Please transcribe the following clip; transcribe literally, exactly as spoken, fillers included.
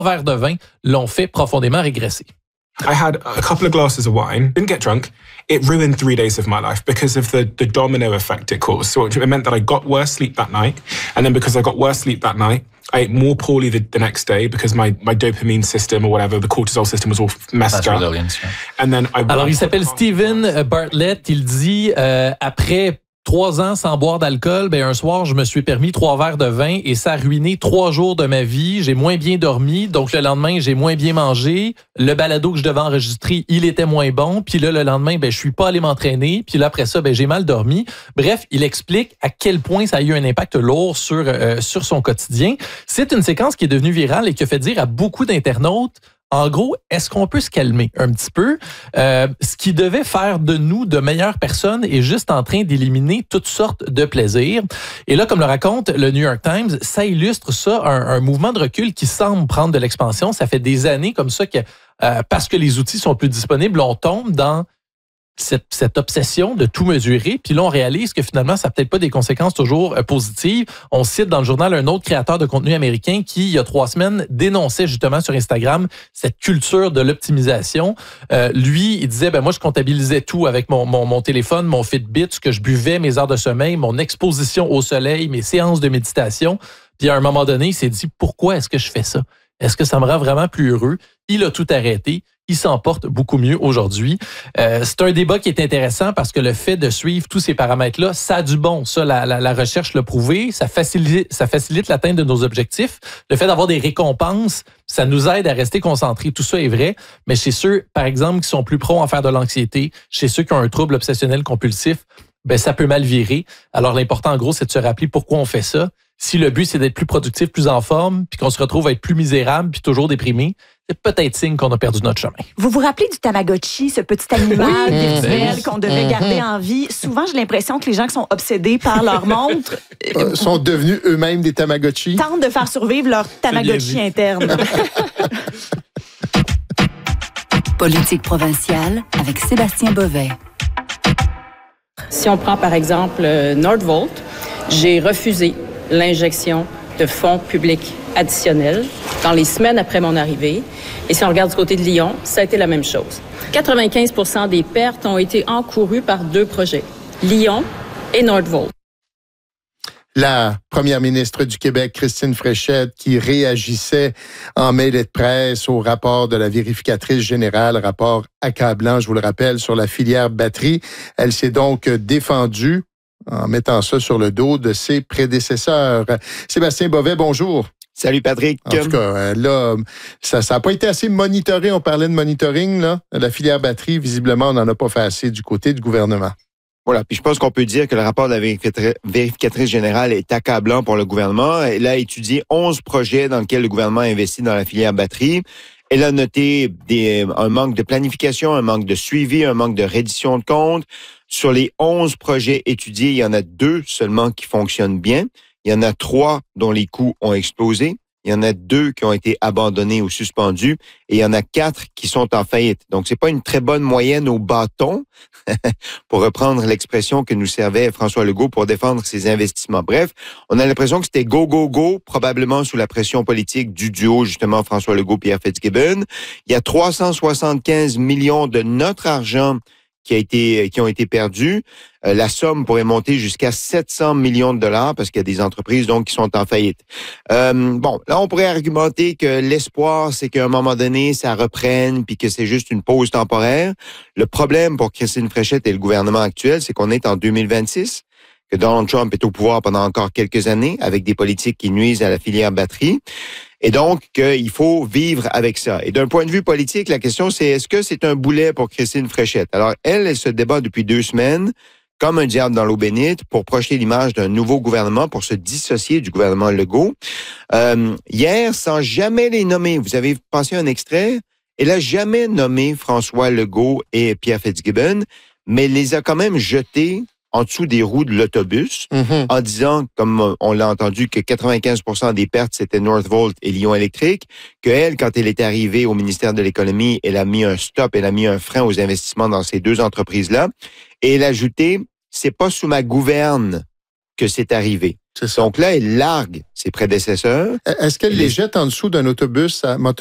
verres de vin l'ont fait profondément régresser. I had a couple of glasses of wine, didn't get drunk. It ruined three days of my life because of the, the domino effect it caused. So it meant that I got worse sleep that night. And then because I got worse sleep that night, I ate more poorly the, the next day because my, my dopamine system or whatever, the cortisol system was all messed up. And then I, Alors, I il s'appelle Steven Bartlett. Il dit, euh, après trois ans sans boire d'alcool, ben un soir, je me suis permis trois verres de vin et ça a ruiné trois jours de ma vie. J'ai moins bien dormi, donc le lendemain, j'ai moins bien mangé. Le balado que je devais enregistrer, il était moins bon. Puis là, le lendemain, ben je suis pas allé m'entraîner. Puis là, après ça, ben j'ai mal dormi. Bref, il explique à quel point ça a eu un impact lourd sur euh, sur son quotidien. C'est une séquence qui est devenue virale et qui a fait dire à beaucoup d'internautes, en gros, est-ce qu'on peut se calmer un petit peu? Euh, ce qui devait faire de nous de meilleures personnes est juste en train d'éliminer toutes sortes de plaisirs. Et là, comme le raconte le New York Times, ça illustre ça, un, un mouvement de recul qui semble prendre de l'expansion. Ça fait des années comme ça que, euh, parce que les outils sont plus disponibles, on tombe dans Cette, cette obsession de tout mesurer. Puis là, on réalise que finalement, ça n'a peut-être pas des conséquences toujours euh, positives. On cite dans le journal un autre créateur de contenu américain qui, il y a trois semaines, dénonçait justement sur Instagram cette culture de l'optimisation. Euh, lui, il disait, ben moi, je comptabilisais tout avec mon, mon, mon téléphone, mon Fitbit, ce que je buvais, mes heures de sommeil, mon exposition au soleil, mes séances de méditation. Puis à un moment donné, il s'est dit, pourquoi est-ce que je fais ça? Est-ce que ça me rend vraiment plus heureux? Il a tout arrêté. Il s'en porte beaucoup mieux aujourd'hui. Euh, c'est un débat qui est intéressant parce que le fait de suivre tous ces paramètres-là, ça a du bon. Ça, la, la, la recherche l'a prouvé. Ça facilite, ça facilite l'atteinte de nos objectifs. Le fait d'avoir des récompenses, ça nous aide à rester concentrés. Tout ça est vrai. Mais chez ceux, par exemple, qui sont plus pros en faire de l'anxiété, chez ceux qui ont un trouble obsessionnel compulsif, ben ça peut mal virer. Alors, l'important, en gros, c'est de se rappeler pourquoi on fait ça. Si le but, c'est d'être plus productif, plus en forme, puis qu'on se retrouve à être plus misérable, puis toujours déprimé, c'est peut-être signe qu'on a perdu notre chemin. Vous vous rappelez du Tamagotchi, ce petit animal virtuel qu'on devait garder en vie? Souvent, j'ai l'impression que les gens qui sont obsédés par leur montre euh, sont devenus eux-mêmes des Tamagotchi. Tentent de faire survivre leur Tamagotchi interne. Politique provinciale avec Sébastien Bovet. Si on prend par exemple Nordvolt, j'ai refusé l'injection de fonds publics additionnels dans les semaines après mon arrivée. Et si on regarde du côté de Lyon, ça a été la même chose. quatre-vingt-quinze pour cent des pertes ont été encourues par deux projets, Lyon et Nordvolt. La première ministre du Québec, Christine Fréchette, qui réagissait en mêlée de presse au rapport de la vérificatrice générale, rapport accablant, je vous le rappelle, sur la filière batterie. Elle s'est donc défendue en mettant ça sur le dos de ses prédécesseurs. Sébastien Bovet, bonjour. Salut Patrick. En tout cas, là, ça n'a pas été assez monitoré. On parlait de monitoring, là. La filière batterie, visiblement, on n'en a pas fait assez du côté du gouvernement. Voilà, puis je pense qu'on peut dire que le rapport de la vérificatrice, vérificatrice générale est accablant pour le gouvernement. Elle a étudié onze projets dans lesquels le gouvernement a investi dans la filière batterie. Elle a noté des, un manque de planification, un manque de suivi, un manque de reddition de comptes. Sur les onze projets étudiés, il y en a deux seulement qui fonctionnent bien. Il y en a trois dont les coûts ont explosé. Il y en a deux qui ont été abandonnés ou suspendus. Et il y en a quatre qui sont en faillite. Donc, c'est pas une très bonne moyenne au bâton, pour reprendre l'expression que nous servait François Legault pour défendre ses investissements. Bref, on a l'impression que c'était go, go, go, probablement sous la pression politique du duo, justement, François Legault-Pierre Fitzgibbon. Il y a trois cent soixante-quinze millions de notre argent qui a été, qui ont été perdus. Euh, la somme pourrait monter jusqu'à sept cents millions de dollars parce qu'il y a des entreprises donc qui sont en faillite. Euh, bon, là on pourrait argumenter que l'espoir c'est qu'à un moment donné ça reprenne puis que c'est juste une pause temporaire. Le problème pour Christine Fréchette et le gouvernement actuel, c'est qu'on est en deux mille vingt-six, que Donald Trump est au pouvoir pendant encore quelques années avec des politiques qui nuisent à la filière batterie. Et donc, qu'il faut vivre avec ça. Et d'un point de vue politique, la question, c'est est-ce que c'est un boulet pour Christine Fréchette? Alors, elle, elle se débat depuis deux semaines, comme un diable dans l'eau bénite, pour projeter l'image d'un nouveau gouvernement, pour se dissocier du gouvernement Legault. Euh, hier, sans jamais les nommer, vous avez passé un extrait, elle a jamais nommé François Legault et Pierre Fitzgibbon, mais elle les a quand même jetés en dessous des roues de l'autobus, mm-hmm. en disant, comme on l'a entendu, que quatre-vingt-quinze pour cent des pertes, c'était Northvolt et Lion Électrique, que elle, quand elle est arrivée au ministère de l'Économie, elle a mis un stop, elle a mis un frein aux investissements dans ces deux entreprises-là, et elle a ajouté, c'est pas sous ma gouverne que c'est arrivé. C'est ça. Donc là, elle largue ses prédécesseurs. Est-ce qu'elle les jette en dessous d'un autobus à moteur